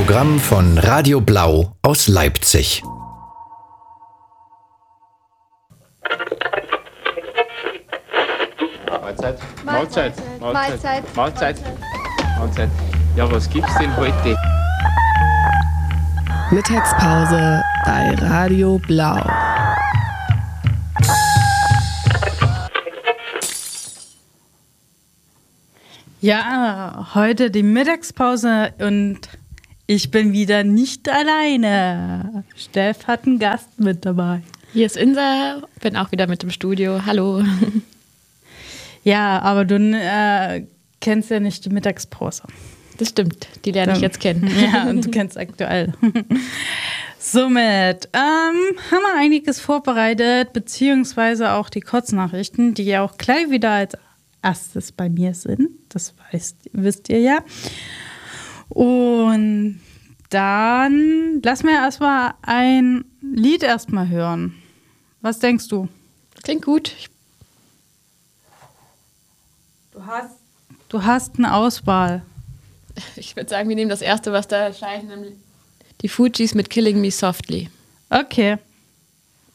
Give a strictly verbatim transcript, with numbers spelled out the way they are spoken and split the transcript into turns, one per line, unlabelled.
Programm von Radio Blau aus Leipzig.
Mahlzeit. Mahlzeit. Mahlzeit. Mahlzeit. Mahlzeit. Ja, was gibt's denn heute?
Mittagspause bei Radio Blau.
Ja, heute die Mittagspause und ich bin wieder nicht alleine. Steff hat einen Gast mit dabei.
Hier ist Insa, bin auch wieder mit im Studio. Hallo.
Ja, aber du äh, kennst ja nicht die Mittagspause.
Das stimmt, die lerne ich jetzt kennen.
Ja, und du kennst aktuell. Somit ähm, haben wir einiges vorbereitet, beziehungsweise auch die Kurznachrichten, die ja auch gleich wieder als erstes bei mir sind. Das weißt, wisst ihr ja. Und dann lassen wir erstmal ein Lied erstmal hören. Was denkst du?
Klingt gut.
Du hast, du hast eine Auswahl.
Ich würde sagen, wir nehmen das erste, was da erscheint, nämlich die Fugees mit Killing Me Softly.
Okay,